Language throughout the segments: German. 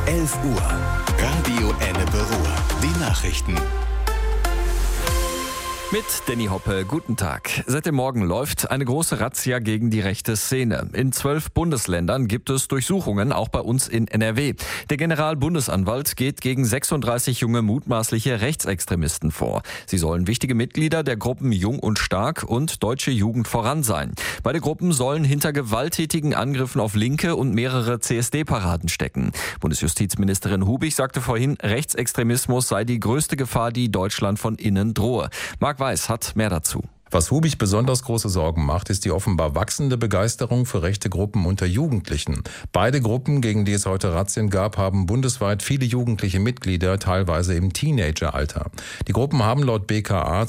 11 Uhr. Radio Ennepe Ruhr. Die Nachrichten. Mit Danny Hoppe, guten Tag. Seit dem Morgen läuft eine große Razzia gegen die rechte Szene. In 12 Bundesländern gibt es Durchsuchungen, auch bei uns in NRW. Der Generalbundesanwalt geht gegen 36 junge mutmaßliche Rechtsextremisten vor. Sie sollen wichtige Mitglieder der Gruppen Jung und Stark und Deutsche Jugend voran sein. Beide Gruppen sollen hinter gewalttätigen Angriffen auf Linke und mehrere CSD-Paraden stecken. Bundesjustizministerin Hubig sagte vorhin, Rechtsextremismus sei die größte Gefahr, die Deutschland von innen drohe. Marc Weiß hat mehr dazu. Was Hubig besonders große Sorgen macht, ist die offenbar wachsende Begeisterung für rechte Gruppen unter Jugendlichen. Beide Gruppen, gegen die es heute Razzien gab, haben bundesweit viele jugendliche Mitglieder, teilweise im Teenageralter. Die Gruppen haben laut BKA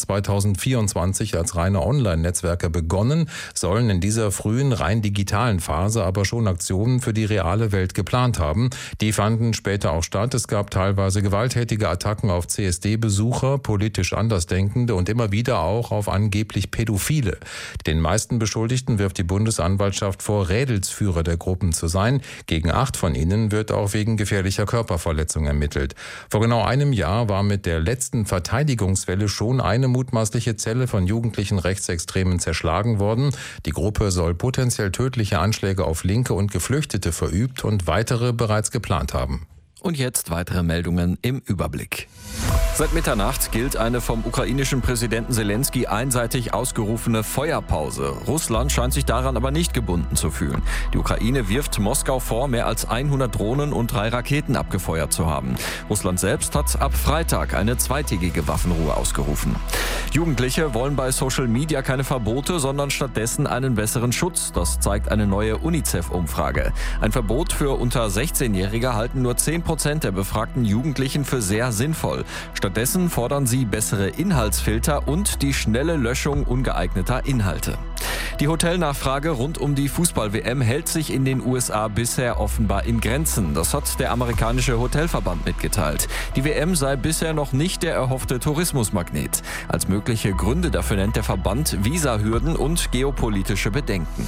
2024 als reine Online-Netzwerke begonnen, sollen in dieser frühen, rein digitalen Phase aber schon Aktionen für die reale Welt geplant haben. Die fanden später auch statt. Es gab teilweise gewalttätige Attacken auf CSD-Besucher, politisch Andersdenkende und immer wieder auch auf angeblich Pädophile. Den meisten Beschuldigten wirft die Bundesanwaltschaft vor, Rädelsführer der Gruppen zu sein. Gegen 8 von ihnen wird auch wegen gefährlicher Körperverletzung ermittelt. Vor genau einem Jahr war mit der letzten Verteidigungswelle schon eine mutmaßliche Zelle von jugendlichen Rechtsextremen zerschlagen worden. Die Gruppe soll potenziell tödliche Anschläge auf Linke und Geflüchtete verübt und weitere bereits geplant haben. Und jetzt weitere Meldungen im Überblick. Seit Mitternacht gilt eine vom ukrainischen Präsidenten Zelensky einseitig ausgerufene Feuerpause. Russland scheint sich daran aber nicht gebunden zu fühlen. Die Ukraine wirft Moskau vor, mehr als 100 Drohnen und 3 Raketen abgefeuert zu haben. Russland selbst hat ab Freitag eine zweitägige Waffenruhe ausgerufen. Jugendliche wollen bei Social Media keine Verbote, sondern stattdessen einen besseren Schutz. Das zeigt eine neue UNICEF-Umfrage. Ein Verbot für unter 16-Jährige halten nur 10% der befragten Jugendlichen für sehr sinnvoll. Stattdessen fordern sie bessere Inhaltsfilter und die schnelle Löschung ungeeigneter Inhalte. Die Hotelnachfrage rund um die Fußball-WM hält sich in den USA bisher offenbar in Grenzen. Das hat der amerikanische Hotelverband mitgeteilt. Die WM sei bisher noch nicht der erhoffte Tourismusmagnet. Als mögliche Gründe dafür nennt der Verband Visahürden und geopolitische Bedenken.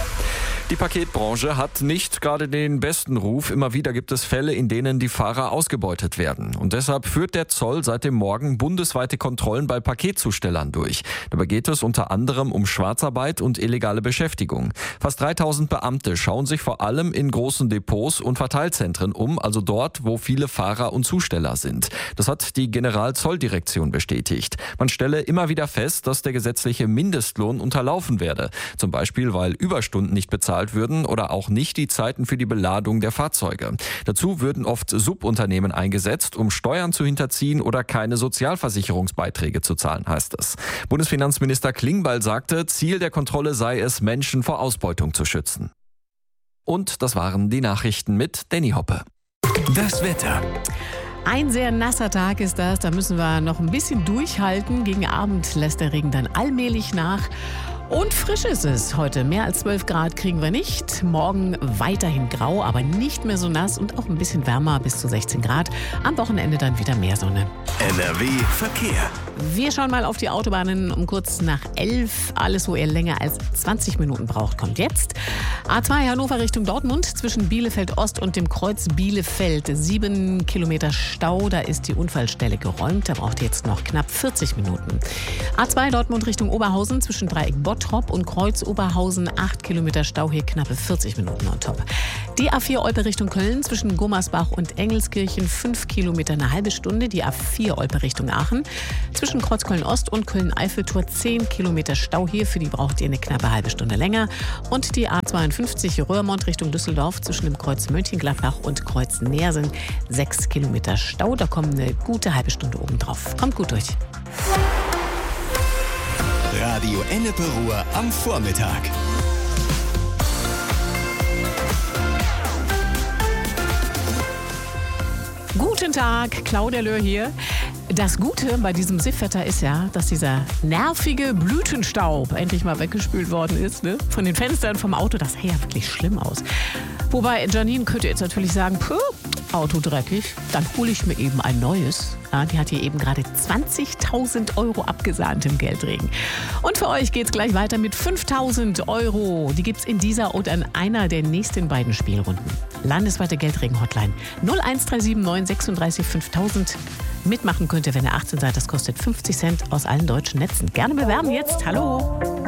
Die Paketbranche hat nicht gerade den besten Ruf. Immer wieder gibt es Fälle, in denen die Fahrer ausgebeutet werden. Und deshalb führt der Zoll seit dem Morgen bundesweite Kontrollen bei Paketzustellern durch. Dabei geht es unter anderem um Schwarzarbeit und illegale Beschäftigung. Fast 3000 Beamte schauen sich vor allem in großen Depots und Verteilzentren um, also dort, wo viele Fahrer und Zusteller sind. Das hat die Generalzolldirektion bestätigt. Man stelle immer wieder fest, dass der gesetzliche Mindestlohn unterlaufen werde. Zum Beispiel, weil Überstunden nicht bezahlt würden oder auch nicht die Zeiten für die Beladung der Fahrzeuge. Dazu würden oft Subunternehmen eingesetzt, um Steuern zu hinterziehen oder keine Sozialversicherungsbeiträge zu zahlen, heißt es. Bundesfinanzminister Klingbeil sagte, Ziel der Kontrolle sei es, Menschen vor Ausbeutung zu schützen. Und das waren die Nachrichten mit Danny Hoppe. Das Wetter. Ein sehr nasser Tag ist das, da müssen wir noch ein bisschen durchhalten. Gegen Abend lässt der Regen dann allmählich nach. Und frisch ist es. Heute mehr als 12 Grad kriegen wir nicht. Morgen weiterhin grau, aber nicht mehr so nass und auch ein bisschen wärmer, bis zu 16 Grad. Am Wochenende dann wieder mehr Sonne. NRW Verkehr. Wir schauen mal auf die Autobahnen um kurz nach 11. Alles, wo ihr länger als 20 Minuten braucht, kommt jetzt. A2 Hannover Richtung Dortmund zwischen Bielefeld Ost und dem Kreuz Bielefeld. 7 Kilometer Stau, da ist die Unfallstelle geräumt. Da braucht ihr jetzt noch knapp 40 Minuten. A2 Dortmund Richtung Oberhausen zwischen Dreieck Bottrop und Kreuz Oberhausen. 8 Kilometer Stau, hier knappe 40 Minuten on top. Die A4 Olpe Richtung Köln zwischen Gummersbach und Engelskirchen. 5 Kilometer, eine halbe Stunde. Die A4 Olpe Richtung Aachen zwischen Kreuz Köln-Ost und Köln-Eiffeltor 10 Kilometer Stau hier. Für die braucht ihr eine knappe halbe Stunde länger. Und die A52 Röhrmond Richtung Düsseldorf zwischen dem Kreuz Mönchengladbach und Kreuz Neersen. 6 Kilometer Stau. Da kommen eine gute halbe Stunde oben drauf. Kommt gut durch. Radio Ennepe Ruhr am Vormittag. Guten Tag, Claudia Löhr hier. Das Gute bei diesem Siffwetter ist ja, dass dieser nervige Blütenstaub endlich mal weggespült worden ist. Ne? Von den Fenstern vom Auto, das sah ja wirklich schlimm aus. Wobei Janine könnte jetzt natürlich sagen, Auto dreckig, dann hole ich mir eben ein neues. Ja, die hat hier eben gerade 20.000 Euro abgesahnt im Geldregen. Und für euch geht's gleich weiter mit 5.000 Euro. Die gibt's in dieser und an einer der nächsten beiden Spielrunden. Landesweite Geldregen-Hotline 01379 936 5000. Mitmachen könnt ihr, wenn ihr 18 seid. Das kostet 50 Cent aus allen deutschen Netzen. Gerne bewerben jetzt. Hallo!